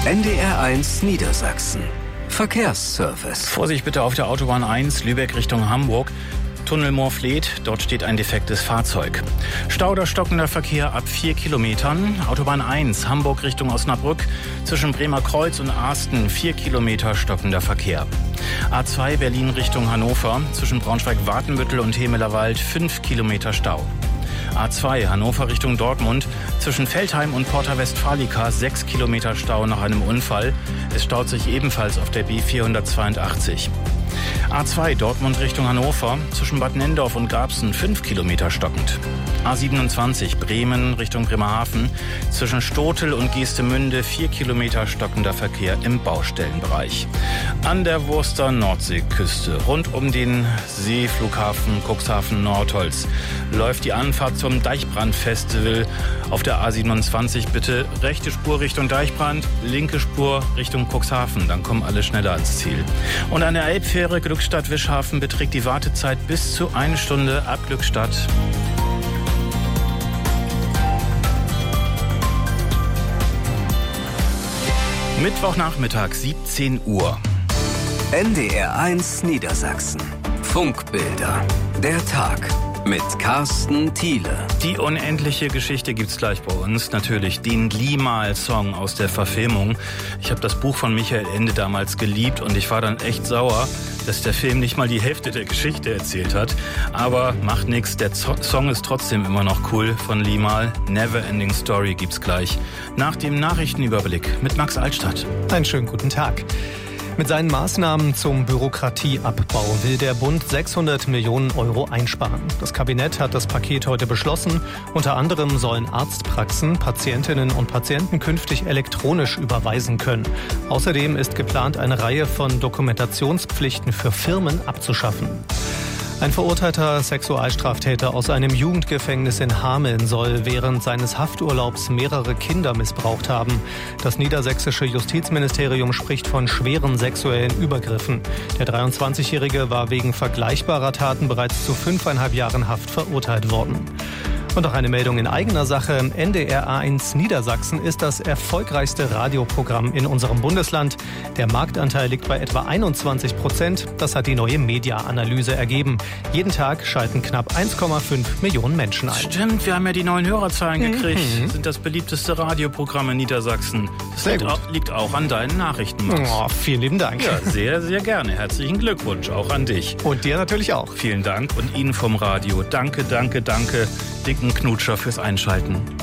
NDR1 Niedersachsen. Verkehrsservice. Vorsicht bitte auf der Autobahn 1, Lübeck Richtung Hamburg. Tunnel Moorfleet, dort steht ein defektes Fahrzeug. Stau oder stockender Verkehr ab 4 Kilometern. Autobahn 1, Hamburg Richtung Osnabrück. Zwischen Bremer Kreuz und Arsten 4 Kilometer stockender Verkehr. A2 Berlin Richtung Hannover. Zwischen Braunschweig-Watenbüttel und Hemelerwald 5 Kilometer Stau. A2 Hannover Richtung Dortmund. Zwischen Veltheim und Porta Westfalica 6 Kilometer Stau nach einem Unfall. Es staut sich ebenfalls auf der B482. A2 Dortmund Richtung Hannover, zwischen Bad Nenndorf und Garbsen 5 Kilometer stockend. A27 Bremen Richtung Bremerhaven, zwischen Stotel und Geestemünde 4 Kilometer stockender Verkehr im Baustellenbereich. An der Wurster Nordseeküste, rund um den Seeflughafen Cuxhaven Nordholz, läuft die Anfahrt zum Deichbrand-Festival. Auf der A27 bitte rechte Spur Richtung Deichbrand, linke Spur Richtung Cuxhaven, dann kommen alle schneller ans Ziel. Und an der Elbfähre Glückstadt-Wischhafen beträgt die Wartezeit bis zu 1 Stunde ab Glückstadt. Mittwochnachmittag, 17 Uhr. NDR1 Niedersachsen. Funkbilder. Der Tag. Mit Carsten Thiele. Die unendliche Geschichte gibt's gleich bei uns. Natürlich den Limahl-Song aus der Verfilmung. Ich habe das Buch von Michael Ende damals geliebt und ich war dann echt sauer, dass der Film nicht mal die Hälfte der Geschichte erzählt hat. Aber macht nichts, der Song ist trotzdem immer noch cool von Limahl. Never Ending Story gibt's gleich. Nach dem Nachrichtenüberblick mit Max Altstadt. Einen schönen guten Tag. Mit seinen Maßnahmen zum Bürokratieabbau will der Bund 600 Millionen Euro einsparen. Das Kabinett hat das Paket heute beschlossen. Unter anderem sollen Arztpraxen Patientinnen und Patienten künftig elektronisch überweisen können. Außerdem ist geplant, eine Reihe von Dokumentationspflichten für Firmen abzuschaffen. Ein verurteilter Sexualstraftäter aus einem Jugendgefängnis in Hameln soll während seines Hafturlaubs mehrere Kinder missbraucht haben. Das niedersächsische Justizministerium spricht von schweren sexuellen Übergriffen. Der 23-Jährige war wegen vergleichbarer Taten bereits zu 5,5 Jahren Haft verurteilt worden. Und auch eine Meldung in eigener Sache. NDR1 Niedersachsen ist das erfolgreichste Radioprogramm in unserem Bundesland. Der Marktanteil liegt bei etwa 21%. Das hat die neue Media-Analyse ergeben. Jeden Tag schalten knapp 1,5 Millionen Menschen ein. Stimmt, wir haben ja die neuen Hörerzahlen gekriegt. Sind das beliebteste Radioprogramm in Niedersachsen. Das liegt auch an deinen Nachrichten, Max. Oh, vielen lieben Dank. Ja, sehr, sehr gerne. Herzlichen Glückwunsch auch an dich. Und dir natürlich auch. Vielen Dank und Ihnen vom Radio. Danke, danke, danke. Dicken Knutscher fürs Einschalten.